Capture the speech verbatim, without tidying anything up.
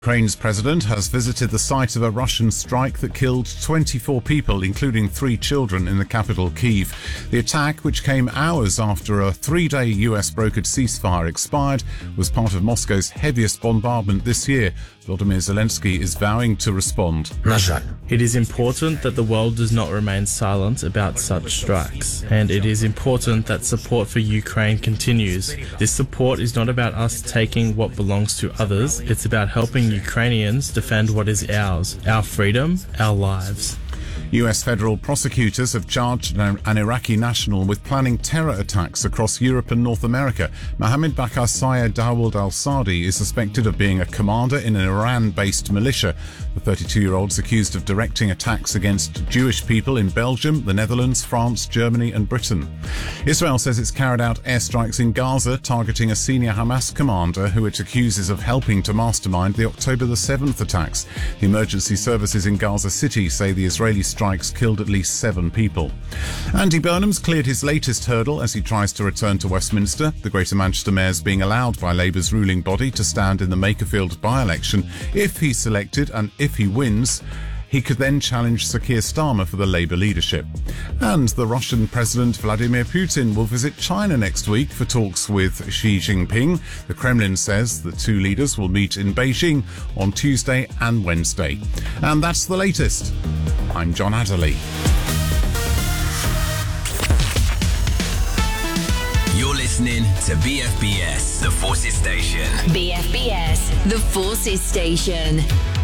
Ukraine's president has visited the site of a Russian strike that killed twenty-four people, including three children, in the capital, Kyiv. The attack, which came hours after a three-day U S-brokered ceasefire expired, was part of Moscow's heaviest bombardment this year. Volodymyr Zelensky is vowing to respond. It is important that the world does not remain silent about such strikes, and it is important that support for Ukraine continues. This support is not about us taking what belongs to others, it's about helping Ukrainians defend what is ours, our freedom, our lives. U S federal prosecutors have charged an Iraqi national with planning terror attacks across Europe and North America. Mohammed Bakr Sayed Dawood al-Saadi is suspected of being a commander in an Iran-based militia. The thirty-two-year-old is accused of directing attacks against Jewish people in Belgium, the Netherlands, France, Germany and Britain. Israel says it's carried out airstrikes in Gaza targeting a senior Hamas commander who it accuses of helping to mastermind the October the seventh attacks. The emergency services in Gaza City say the Israeli strikes killed at least seven people. Andy Burnham's cleared his latest hurdle as he tries to return to Westminster. The Greater Manchester Mayor's being allowed by Labour's ruling body to stand in the Makerfield by-election. If he's selected and if he wins, he could then challenge Sir Keir Starmer for the Labour leadership. And the Russian President Vladimir Putin will visit China next week for talks with Xi Jinping. The Kremlin says the two leaders will meet in Beijing on Tuesday and Wednesday. And that's the latest. I'm John Adderley. You're listening to B F B S, The Forces Station. B F B S, The Forces Station.